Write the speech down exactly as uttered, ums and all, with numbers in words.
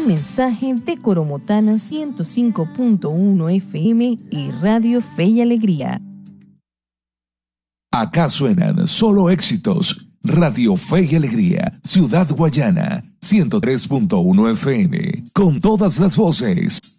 Un mensaje de Coromotana ciento cinco punto uno F M y Radio Fe y Alegría. Acá suenan solo éxitos. Radio Fe y Alegría, Ciudad Guayana, ciento tres punto uno F M, con todas las voces.